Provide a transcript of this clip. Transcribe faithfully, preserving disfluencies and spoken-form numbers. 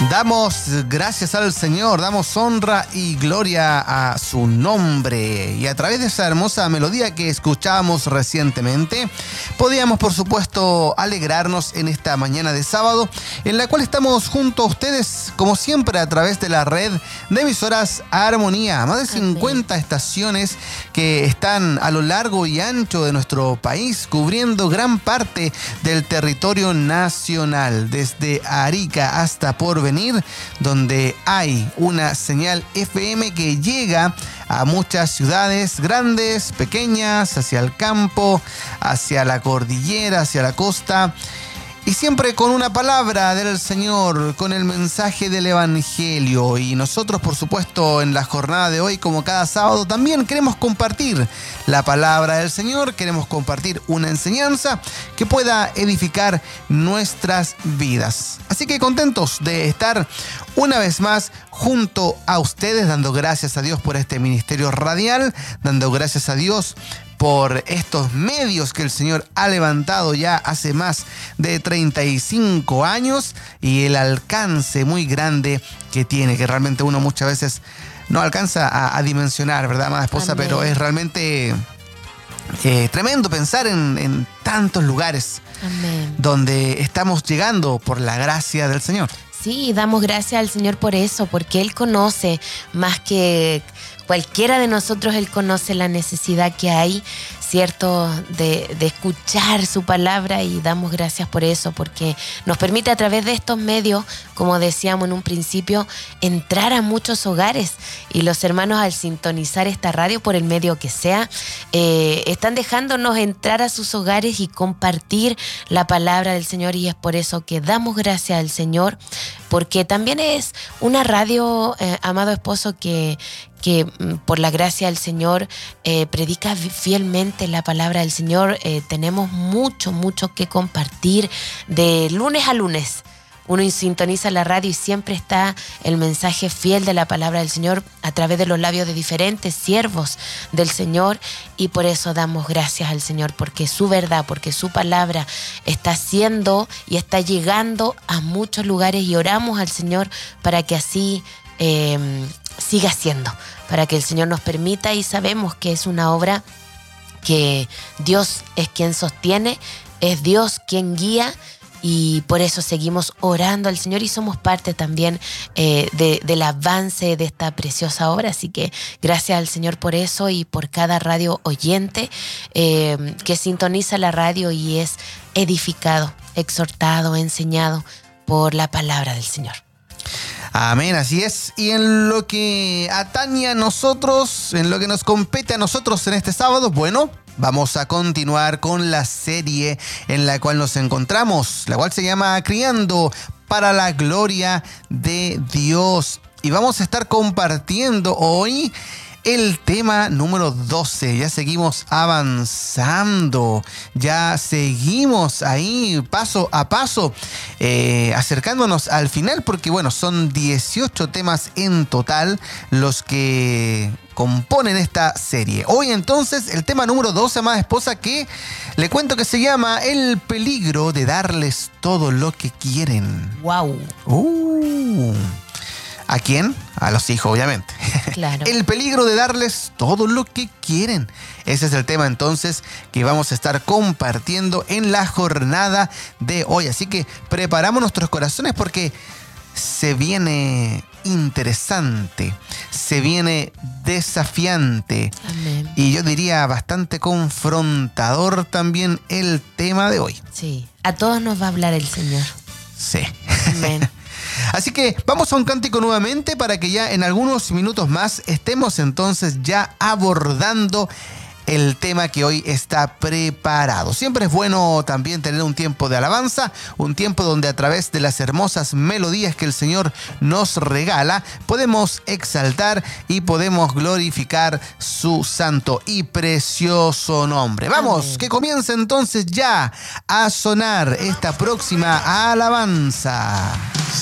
Damos gracias al Señor, damos honra y gloria a su nombre. Y a través de esa hermosa melodía que escuchábamos recientemente, podíamos por supuesto alegrarnos en esta mañana de sábado, en la cual estamos junto a ustedes, como siempre, a través de la red de emisoras Armonía. Más de cincuenta estaciones que están a lo largo y ancho de nuestro país, cubriendo gran parte del territorio nacional, desde Arica hasta Porvenir, donde hay una señal F M que llega a muchas ciudades grandes, pequeñas, hacia el campo, hacia la cordillera, hacia la costa. Y siempre con una palabra del Señor, con el mensaje del Evangelio. Y nosotros, por supuesto, en la jornada de hoy, como cada sábado, también queremos compartir la palabra del Señor. Queremos compartir una enseñanza que pueda edificar nuestras vidas. Así que contentos de estar una vez más junto a ustedes, dando gracias a Dios por este ministerio radial, dando gracias a Dios por estos medios que el Señor ha levantado ya hace más de treinta y cinco años y el alcance muy grande que tiene, que realmente uno muchas veces no alcanza a, a dimensionar, ¿verdad, amada esposa? Amén. Pero es realmente eh, tremendo pensar en, en tantos lugares. Amén. Donde estamos llegando por la gracia del Señor. Sí, damos gracias al Señor por eso, porque Él conoce más que cualquiera de nosotros. Él conoce la necesidad que hay, ¿cierto?, de, de escuchar su palabra, y damos gracias por eso, porque nos permite a través de estos medios, como decíamos en un principio, entrar a muchos hogares. Y los hermanos, al sintonizar esta radio por el medio que sea, eh, están dejándonos entrar a sus hogares y compartir la palabra del Señor, y es por eso que damos gracias al Señor, porque también es una radio, eh, amado esposo, que que por la gracia del Señor eh, predica fielmente la palabra del Señor. Eh, tenemos mucho, mucho que compartir de lunes a lunes. Uno sintoniza la radio y siempre está el mensaje fiel de la palabra del Señor a través de los labios de diferentes siervos del Señor, y por eso damos gracias al Señor, porque su verdad, porque su palabra está haciendo y está llegando a muchos lugares, y oramos al Señor para que así eh, siga siendo, para que el Señor nos permita, y sabemos que es una obra que Dios es quien sostiene, es Dios quien guía, y por eso seguimos orando al Señor y somos parte también eh, de, del avance de esta preciosa obra. Así que gracias al Señor por eso, y por cada radio oyente eh, que sintoniza la radio y es edificado, exhortado, enseñado por la palabra del Señor. Amén, así es. Y en lo que atañe a nosotros, en lo que nos compete a nosotros en este sábado, bueno, vamos a continuar con la serie en la cual nos encontramos, la cual se llama Criando para la Gloria de Dios. Y vamos a estar compartiendo hoy el tema número doce. Ya seguimos avanzando, ya seguimos ahí paso a paso, eh, acercándonos al final, porque bueno, son dieciocho temas en total los que componen esta serie. Hoy entonces el tema número doce, amada esposa, que le cuento que se llama El peligro de darles todo lo que quieren. ¡Wow! Uh, ¿A quién? A los hijos, obviamente. Claro. El peligro de darles todo lo que quieren. Ese es el tema entonces que vamos a estar compartiendo en la jornada de hoy. Así que preparamos nuestros corazones, porque se viene interesante, se viene desafiante. Amén. Y yo diría bastante confrontador también el tema de hoy. Sí, a todos nos va a hablar el Señor. Sí. Amén. Así que vamos a un cántico nuevamente, para que ya en algunos minutos más estemos entonces ya abordando el tema que hoy está preparado. Siempre es bueno también tener un tiempo de alabanza, un tiempo donde a través de las hermosas melodías que el Señor nos regala, podemos exaltar y podemos glorificar su santo y precioso nombre. Vamos, amén. Que comience entonces ya a sonar esta próxima alabanza.